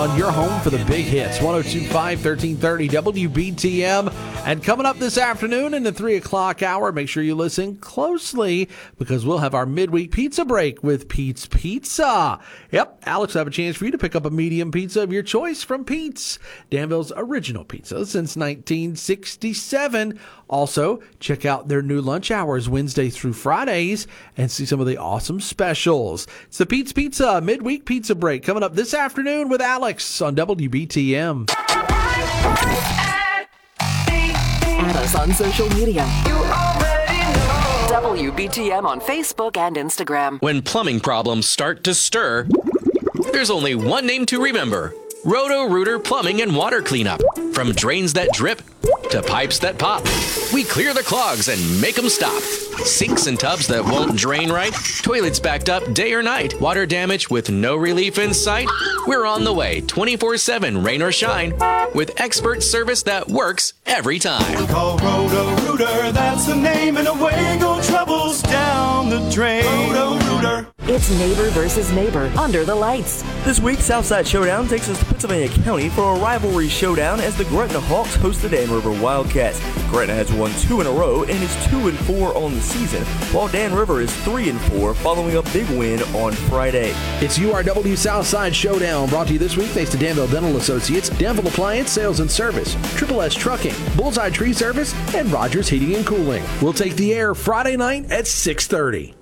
On your home for the big hits, 102.5, 1330 WBTM. And coming up this afternoon in the 3 o'clock hour, make sure you listen closely because we'll have our midweek pizza break with Pete's Pizza. Yep, Alex will have a chance for you to pick up a medium pizza of your choice from Pete's, Danville's original pizza since 1967. Also, check out their new lunch hours Wednesday through Fridays and see some of the awesome specials. It's the Pete's Pizza midweek pizza break coming up this afternoon with Alex on WBTM. Add us on social media. WBTM on Facebook and Instagram. When plumbing problems start to stir, there's only one name to remember. Roto-Rooter Plumbing and Water Cleanup. From drains that drip to pipes that pop, we clear the clogs and make them stop. Sinks and tubs that won't drain right, toilets backed up day or night, water damage with no relief in sight. We're on the way 24/7, rain or shine, with expert service that works every time. Call Roto-Rooter, that's the name, and away go troubles down the drain. Roto-Rooter. It's neighbor versus neighbor under the lights. This week, Southside Showdown takes us to Pennsylvania County for a rivalry showdown as the Gretna Hawks host the Dan River Wildcats. Gretna has won 2 in a row and is 2-4 on the season, while Dan River is 3-4 following a big win on Friday. It's URW Southside Showdown, brought to you this week thanks to Danville Dental Associates, Danville Appliance Sales and Service, Triple S Trucking, Bullseye Tree Service, and Rogers Heating and Cooling. We'll take the air Friday night at 6:30.